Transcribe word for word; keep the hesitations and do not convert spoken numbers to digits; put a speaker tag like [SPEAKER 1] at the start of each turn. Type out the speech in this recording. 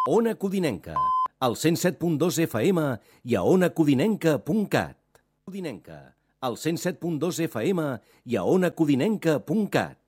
[SPEAKER 1] Ona Codinenca, al cent set punt dos F M i a ona codinenca punt cat. Codinenca, al cent set punt dos F M i a ona codinenca punt cat.